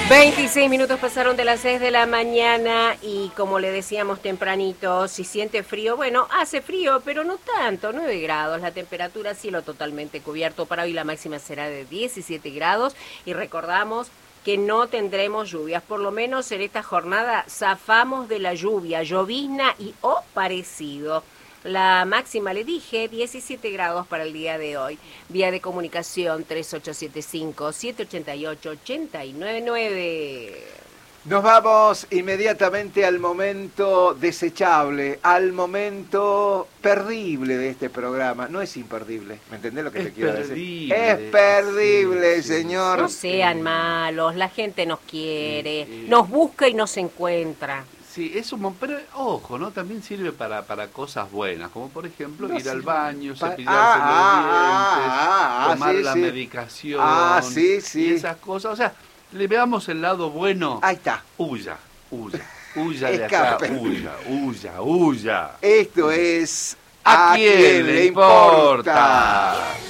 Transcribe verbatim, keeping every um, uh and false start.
veintiséis minutos pasaron de las seis de la mañana y como le decíamos tempranito, si siente frío, bueno, hace frío, pero no tanto, nueve grados, la temperatura, cielo totalmente cubierto. Para hoy la máxima será de diecisiete grados y recordamos que no tendremos lluvias, por lo menos en esta jornada zafamos de la lluvia, llovizna y o parecido. La máxima, le dije, diecisiete grados para el día de hoy. Vía de comunicación tres ocho siete cinco, siete ocho ocho, ocho nueve nueve. Nos vamos inmediatamente al momento desechable, al momento perdible de este programa. No es imperdible, ¿me entendés lo que es te quiero perdible. decir? Es perdible, sí, señor. No sean sí. malos, la gente nos quiere, sí, sí. nos busca y nos encuentra. Sí, es un pero ojo, ¿no? También sirve para, para cosas buenas, como por ejemplo no ir al baño, pa cepillarse ah, los dientes, ah, ah, tomar sí, la sí. medicación ah, sí, sí. y esas cosas. O sea, le veamos el lado bueno. Ahí está. Huya, huya, huya de acá, huya, huya, huya. Esto es ¿A, ¿A quién, quién le importa? importa?